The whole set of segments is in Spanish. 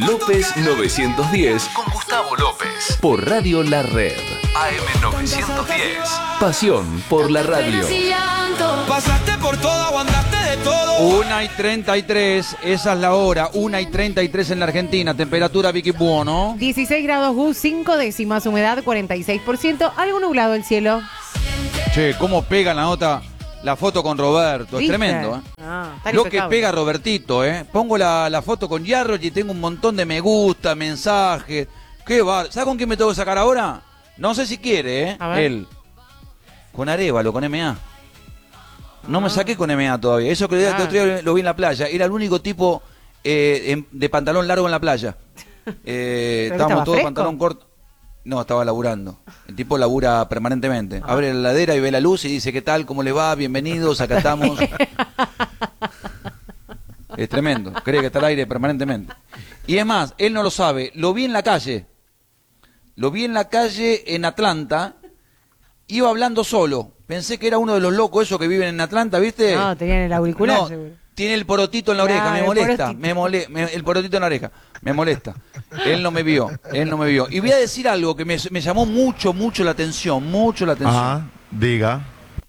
López 910 con Gustavo López por Radio La Red. AM 910. Pasión por la radio. Pasaste por todo, aguantaste de todo. 1:33, esa es la hora. 1:33 en la Argentina. Temperatura, Vicky Buono. 16 grados Gus, 5 décimas, humedad 46%, algo nublado el cielo. Che, cómo pega la nota, la foto con Roberto. Es ¿Viste? tremendo, ¿eh? Está Lo que impecable. pega Robertito, ¿eh? Pongo la foto con Yarroch y tengo un montón de me gusta, mensajes. Qué va. ¿Sabes con quién me tengo que sacar ahora? No sé si quiere, ¿eh? A ver. Él. Con Arévalo, con MA. No me saqué con MA todavía. Eso que el otro día lo vi en la playa. Era el único tipo de pantalón largo en la playa. Estábamos todos fresco? pantalón corto. No, estaba laburando. El tipo labura permanentemente. Abre la heladera y ve la luz y dice, ¿qué tal? ¿Cómo le va? Bienvenidos, acá estamos. Es tremendo. Cree que está al aire permanentemente. Y es más, él no lo sabe. Lo vi en la calle. Lo vi en la calle en Atlanta. Iba hablando solo. Pensé que era uno de los locos esos que viven en Atlanta, ¿viste? No, tenían el auricular, No, seguro. tiene el porotito en la oreja, Claro, me el molesta, porotito. el porotito en la oreja, me molesta. Él no me vio. Y voy a decir algo que me llamó mucho la atención, Ajá, diga.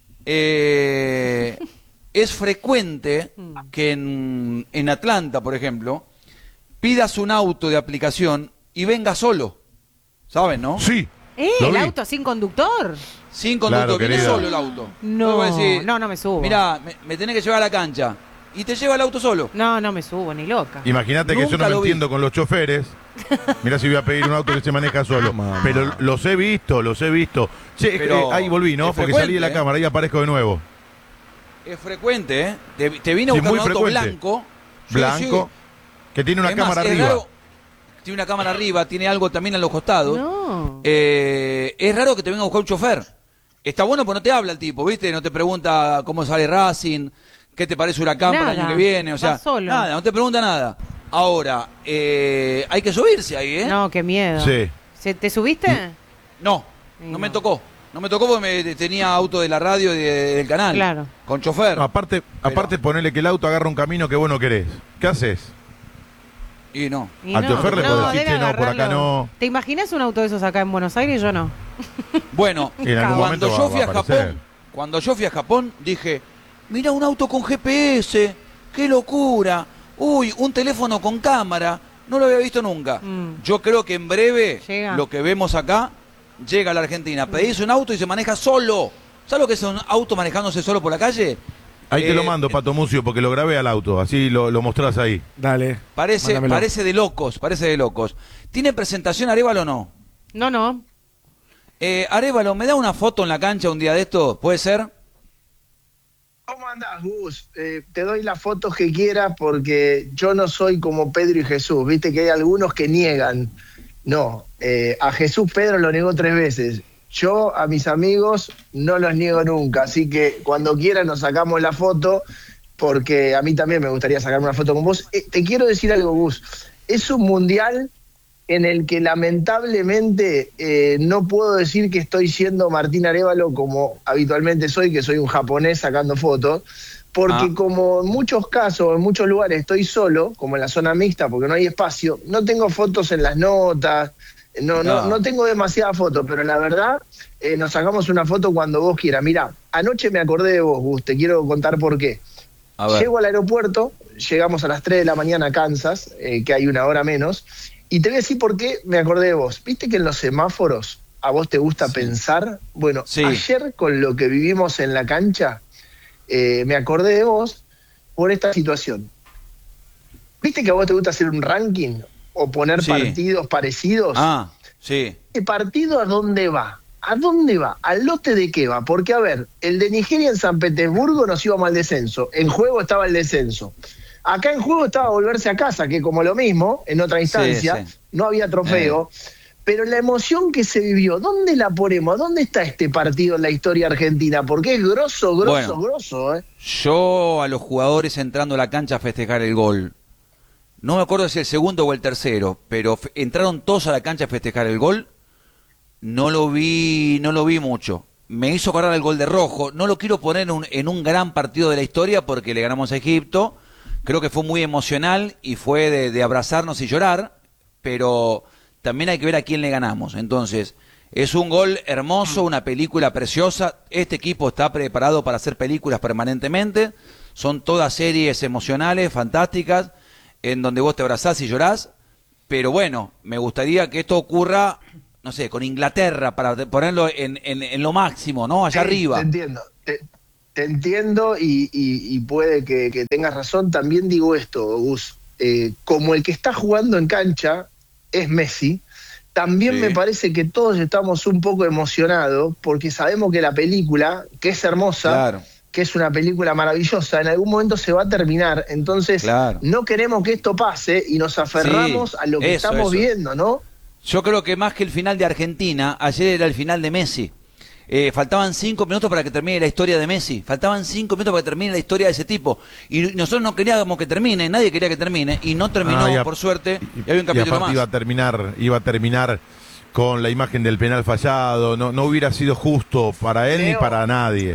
Es frecuente que en Atlanta, por ejemplo, pidas un auto de aplicación y venga solo, ¿saben, no? Sí. Lo ¿El vi. auto sin conductor? Sin conductor, Claro, viene querida. solo el auto. No, Voy a decir, no me subo. Mirá, me tenés que llevar a la cancha. Y te lleva el auto solo. No me subo, ni loca. Imagínate que yo Nunca no me lo vi. entiendo con los choferes. Mirá si voy a pedir un auto que se maneja solo. Pero los he visto. Che, Pero ahí volví, ¿no? es Porque frecuente, salí de la cámara y aparezco de nuevo. Es frecuente, ¿eh? Te vine a Sí, buscar muy un auto frecuente. blanco. Sí, Blanco. sí. Que tiene una Es más, cámara es arriba. raro- tiene una cámara arriba, tiene algo también en los costados. No. Es raro que te venga a buscar un chofer. Está bueno porque no te habla el tipo, ¿viste? No te pregunta cómo sale Racing, qué te parece Huracán para el Nada. año que viene. O sea, Va solo. nada, no te pregunta nada. Ahora, hay que subirse ahí, ¿eh? No, qué miedo. Sí. ¿Te subiste? No, Sí, no no. me tocó. No me tocó porque tenía auto de la radio y del canal. Claro. Con chofer. No, aparte ponerle que el auto agarra un camino que vos no querés. ¿Qué haces? Y no. Y Al chofer le podés decir, debe che, no, por acá agarrarlo. no. ¿Te imaginas un auto de esos acá en Buenos Aires? Yo no. Bueno, En algún cuando momento yo va fui a a aparecer. Japón, cuando yo fui a Japón, dije, mira un auto con GPS, qué locura. Uy, un teléfono con cámara, no lo había visto nunca. Yo creo que en breve Llega. lo que vemos acá llega a la Argentina. Pedís un auto y se maneja solo. ¿Sabes lo que es un auto manejándose solo por la calle? Ahí te lo mando, Pato Mucio, porque lo grabé al auto. Así lo mostrás ahí. Dale. Parece mándamelo. de locos. ¿Tiene presentación Arévalo o no? No. Arévalo, ¿me da una foto en la cancha un día de esto? ¿Puede ser? ¿Cómo andás, Gus? Te doy las fotos que quieras porque yo no soy como Pedro y Jesús. Viste que hay algunos que niegan. No, a Jesús Pedro lo negó 3 veces. Yo a mis amigos no los niego nunca. Así que cuando quieran nos sacamos la foto porque a mí también me gustaría sacarme una foto con vos. Te quiero decir algo, Gus. Es un mundial en el que lamentablemente no puedo decir que estoy siendo Martín Arévalo como habitualmente soy, que soy un japonés sacando fotos, porque como en muchos casos, en muchos lugares estoy solo, como en la zona mixta, porque no hay espacio, no tengo fotos en las notas, no tengo demasiadas fotos, pero la verdad nos sacamos una foto cuando vos quieras. Mirá, anoche me acordé de vos, Gus, te quiero contar por qué. A ver. Llego al aeropuerto, llegamos a las 3 de la mañana a Kansas, que hay una hora menos, y te voy a decir por qué me acordé de vos. ¿Viste que en los semáforos a vos te gusta pensar? Bueno, Sí. ayer con lo que vivimos en la cancha, me acordé de vos por esta situación. ¿Viste que a vos te gusta hacer un ranking o poner Sí. partidos parecidos? Sí. ¿Este partido a dónde va? ¿A dónde va? ¿Al lote de qué va? Porque, a ver, el de Nigeria en San Petersburgo nos íbamos al descenso. En juego estaba el descenso. Acá en juego estaba volverse a casa, que como lo mismo, en otra instancia, sí. no había trofeo. Pero la emoción que se vivió, ¿dónde la ponemos? ¿Dónde está este partido en la historia argentina? Porque es grosso, grosso, ¿eh? Yo a los jugadores entrando a la cancha a festejar el gol. No me acuerdo si el segundo o el tercero, pero entraron todos a la cancha a festejar el gol. No lo vi mucho. Me hizo acordar el gol de Rojo. No lo quiero poner en un gran partido de la historia porque le ganamos a Egipto. Creo que fue muy emocional y fue de abrazarnos y llorar. pero también hay que ver a quién le ganamos. Entonces, es un gol hermoso, una película preciosa. Este equipo está preparado para hacer películas permanentemente. Son todas series emocionales, fantásticas, en donde vos te abrazás y llorás. Pero bueno, me gustaría que esto ocurra, no sé, con Inglaterra, para ponerlo en lo máximo, ¿no? Allá arriba. Te entiendo y puede que tengas razón. También digo esto, Gus. Como el que está jugando en cancha es Messi, también me parece que todos estamos un poco emocionados porque sabemos que la película, que es hermosa, que es una película maravillosa, en algún momento se va a terminar. Entonces, no queremos que esto pase y nos aferramos a lo que estamos viendo, ¿no? Yo creo que más que el final de Argentina, ayer era el final de Messi. Faltaban 5 minutos para que termine la historia de Messi. Faltaban 5 minutos para que termine la historia de ese tipo. Y nosotros no queríamos que termine, nadie quería que termine. Y no terminó, por suerte. Y hay un capítulo más. Iba a terminar con la imagen del penal fallado. No hubiera sido justo para él ni para nadie.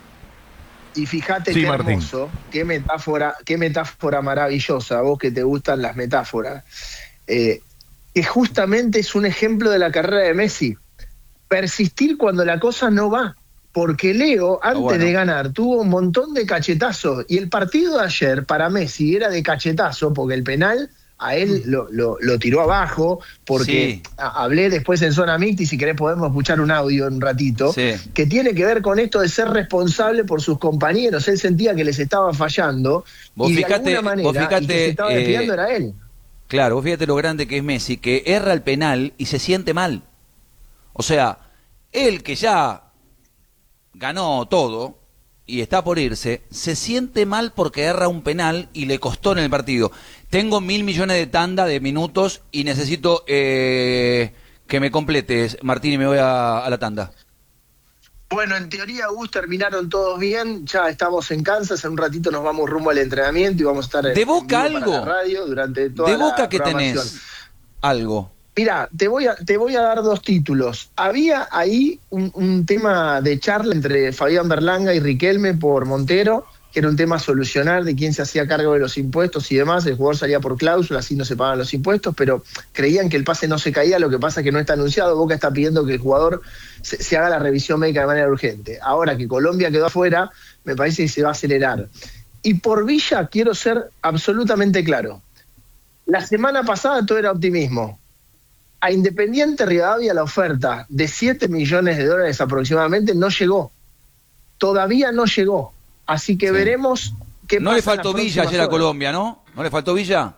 Y fíjate qué hermoso, qué metáfora maravillosa, a vos que te gustan las metáforas. Que justamente es un ejemplo de la carrera de Messi. Persistir cuando la cosa no va, porque Leo antes de ganar tuvo un montón de cachetazos y el partido de ayer para Messi era de cachetazo porque el penal a él lo tiró abajo, porque hablé después en Zona Mixta y si querés podemos escuchar un audio en un ratito, que tiene que ver con esto de ser responsable por sus compañeros. Él sentía que les estaba fallando y de alguna manera el que se estaba despegando era él. Claro, vos fíjate lo grande que es Messi, que erra el penal y se siente mal. O sea, él que ya ganó todo y está por irse, se siente mal porque erra un penal y le costó en el partido. Tengo 1.000 millones de tanda de minutos y necesito que me completes, Martín, y me voy a la tanda. Bueno, en teoría, Gus, terminaron todos bien. Ya estamos en Kansas. En un ratito nos vamos rumbo al entrenamiento y vamos a estar ¿De Boca algo? Para la radio durante toda ¿De Boca la que tenés algo? Mira, te voy a dar 2 títulos. Había ahí un tema de charla entre Fabián Berlanga y Riquelme por Montero, que era un tema a solucionar de quién se hacía cargo de los impuestos y demás. El jugador salía por cláusula, así no se pagan los impuestos, pero creían que el pase no se caía. Lo que pasa es que no está anunciado. Boca está pidiendo que el jugador se haga la revisión médica de manera urgente. Ahora que Colombia quedó afuera, me parece que se va a acelerar. Y por Villa quiero ser absolutamente claro. La semana pasada todo era optimismo. A Independiente Rivadavia la oferta de $7 millones aproximadamente no llegó. Todavía no llegó. Así que veremos qué pasa. No le faltó Villa ayer a Colombia, ¿no? ¿No le faltó Villa?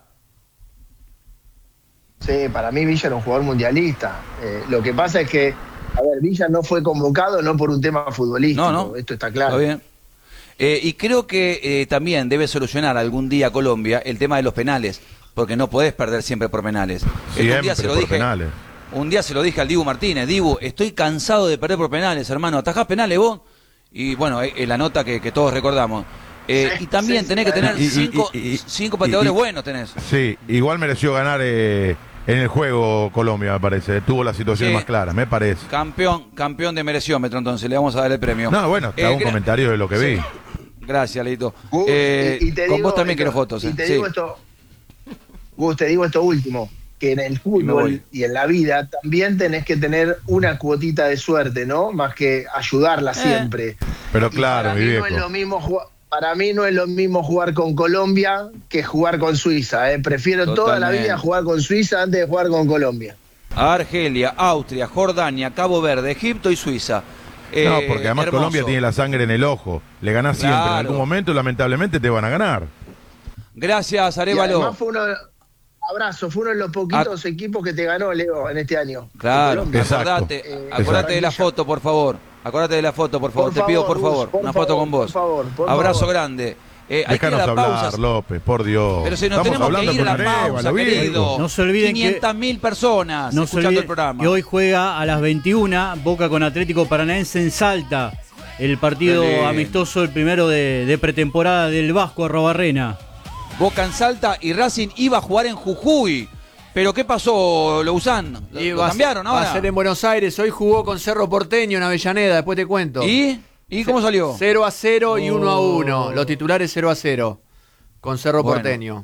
Sí, para mí Villa era un jugador mundialista. Lo que pasa es que, a ver, Villa no fue convocado no por un tema futbolístico. No. Esto está claro. Está bien. Y creo que también debe solucionar algún día Colombia el tema de los penales. Porque no podés perder siempre por penales. Siempre un día se lo por dije, penales. Un día se lo dije al Dibu Martínez. Dibu, estoy cansado de perder por penales, hermano. ¿Atajás penales vos? Y bueno, la nota que todos recordamos. Y también tenés que tener 5 pateadores buenos tenés. Sí, igual mereció ganar en el juego Colombia, me parece. Tuvo la situación más clara, me parece. Campeón de mereciómetro, entonces le vamos a dar el premio. No, bueno, te hago un comentario de lo que vi. Gracias, Leito. Con vos también quiero fotos. Y te digo esto... Gus, te digo esto último, que en el fútbol y en la vida también tenés que tener una cuotita de suerte, ¿no? Más que ayudarla siempre. Pero claro, mi viejo. Para mí no es lo mismo jugar con Colombia que jugar con Suiza. Prefiero toda la vida jugar con Suiza antes de jugar con Colombia. Argelia, Austria, Jordania, Cabo Verde, Egipto y Suiza. No, porque además hermoso. Colombia tiene la sangre en el ojo. Le ganás siempre. En algún momento, lamentablemente, te van a ganar. Gracias, Arévalo. Abrazo, fue uno de los poquitos equipos que te ganó, Leo, en este año. Claro, acordate de la foto, por favor. Acordate de la foto, por favor. Te pido, por favor, una foto con vos. Abrazo grande. Déjanos hablar, López, por Dios. Pero si nos tenemos que ir a la pausa, querido. No se olviden 500.000 personas escuchando el programa. Que hoy juega a las 21, Boca con Atlético Paranaense en Salta. El partido amistoso, el primero de pretemporada del Vasco Arrobarrena. Boca en Salta y Racing iba a jugar en Jujuy. ¿Pero qué pasó, Lousán? ¿Lo cambiaron ahora? Va a ser en Buenos Aires. Hoy jugó con Cerro Porteño en Avellaneda, después te cuento. ¿Y cómo salió? 0-0 y 1-1. Los titulares 0-0 con Cerro Porteño.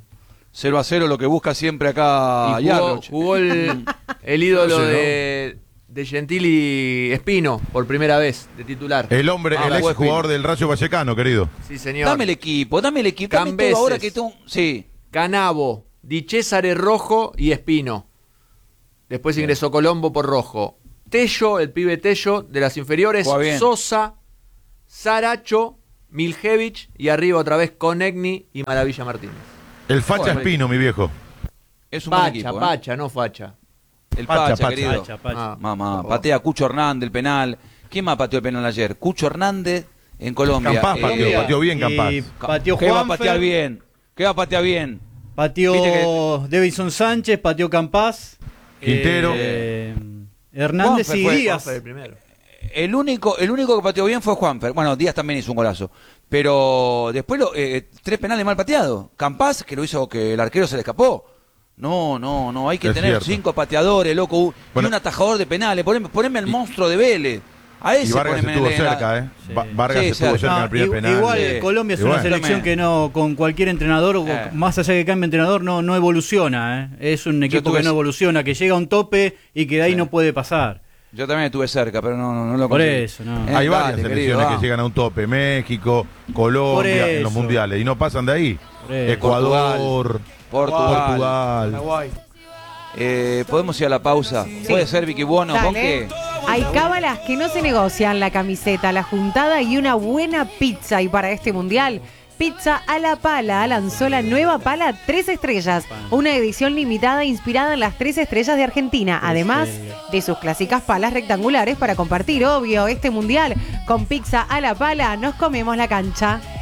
0-0, lo que busca siempre acá Y Yarroch. jugó el ídolo No sé, de Gentili Espino por primera vez de titular. El hombre, el ex jugador del Rayo Vallecano, querido. Sí, señor. Dame el equipo. Dame Cambeses. todo ahora que tú... Sí. Canavo, Di Cesare Rojo y Espino. Después ingresó Colombo por Rojo. Tello, el pibe Tello de las inferiores. Juega bien. Sosa, Saracho, Miljevich y arriba otra vez Conegni y Maravilla Martínez. El facha Bueno, Espino, mi viejo. Es un buen Pacha, equipo. Pacha, no facha. El Pacha, Pacha, Pacha. querido. Ah, Mamá, patea Cucho Hernández el penal. ¿Quién más pateó el penal ayer? Cucho Hernández en Colombia. Campás pateó bien Campás. Y pateó ¿Qué va a Juanfer, patear bien? ¿Qué va a patear bien? pateó Viste Davinson Sánchez, pateó Campás. Quintero. Hernández Juanfer y fue- Díaz. Juanfer el primero. El único que pateó bien fue Juanfer. Bueno, Díaz también hizo un golazo. Pero después 3 penales mal pateados. Campás, que lo hizo que el arquero se le escapó. No, hay que Es tener cierto. 5 pateadores, loco. Bueno. Y un atajador de penales. Poneme al monstruo de Vélez. A ese Y Vargas poneme estuvo en la- cerca, ¿eh? Sí. Vargas Sí, estuvo cerca. cerca en el primer No, penal. igual Sí. Colombia es Y una bueno. selección que no, con cualquier entrenador, más allá de que cambie entrenador, no evoluciona. Es un equipo tuve que no ese- evoluciona, que llega a un tope y que de ahí Sí. no puede pasar. Yo también estuve cerca, pero no lo Por conseguí. eso, no. Hay Dale, varias querido, selecciones que vamos. llegan a un tope. México, Colombia, Por en los eso. mundiales. Y no pasan de ahí. Por eso. Ecuador, Portugal. Paraguay. ¿Podemos ir a la pausa? Puede ser, Vicky Buono. ¿Con Dale. qué? Hay cábalas que no se negocian: la camiseta, la juntada y una buena pizza. Y para este mundial, Pizza a la Pala lanzó la nueva pala 3 estrellas, una edición limitada inspirada en las 3 estrellas de Argentina, además de sus clásicas palas rectangulares para compartir, obvio, este mundial. Con Pizza a la Pala nos comemos la cancha.